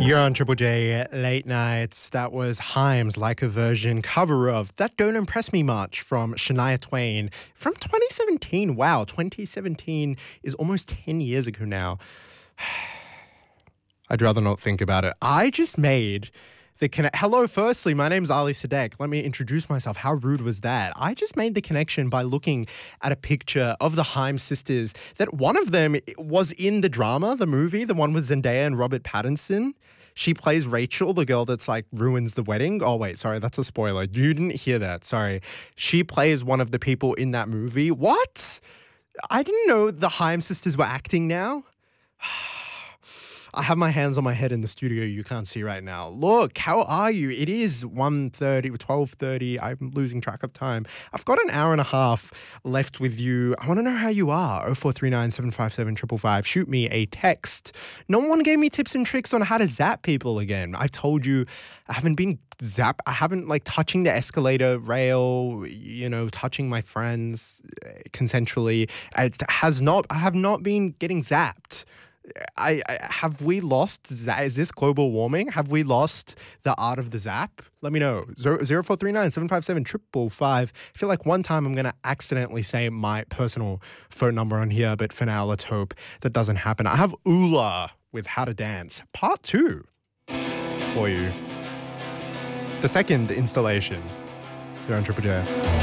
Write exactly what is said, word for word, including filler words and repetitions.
You're on Triple J Late Nights. That was Haim's Like a Version cover of That Don't Impress Me Much from Shania Twain from twenty seventeen. Wow, twenty seventeen is almost ten years ago now. I'd rather not think about it. I just made the connect. Hello, firstly, my name's Ali Sadek. Let me introduce myself. How rude was that? I just made the connection by looking at a picture of the Haim sisters, that one of them was in the drama, the movie, the one with Zendaya and Robert Pattinson. She plays Rachel, the girl that's like ruins the wedding. Oh, wait, sorry, that's a spoiler. You didn't hear that. Sorry. She plays one of the people in that movie. What? I didn't know the Haim sisters were acting now. I have my hands on my head in the studio you can't see right now. Look, how are you? It is one thirty, twelve thirty. I'm losing track of time. I've got an hour and a half left with you. I want to know how you are. oh four three nine, seven five seven, five five five. Shoot me a text. No one gave me tips and tricks on how to zap people again. I told you I haven't been zap. I haven't like touching the escalator rail, you know, touching my friends consensually. It has not, I have not been getting zapped. I, I have we lost, is this global warming? Have we lost the art of the zap? Let me know. zero four three nine, seven five seven, five five five. I feel like one time I'm going to accidentally say my personal phone number on here, but for now, let's hope that doesn't happen. I have Ula with How to Dance, part two for you. The second installation. You're on Triple J.